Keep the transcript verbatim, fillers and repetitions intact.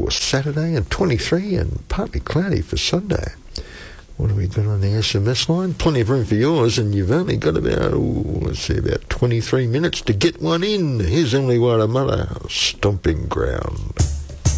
for Saturday and twenty-three and partly cloudy for Sunday. What have we got on the S M S line? Plenty of room for yours, and you've only got about, ooh, let's see, about twenty-three minutes to get one in. Here's Emily Waramara, Stomping Ground.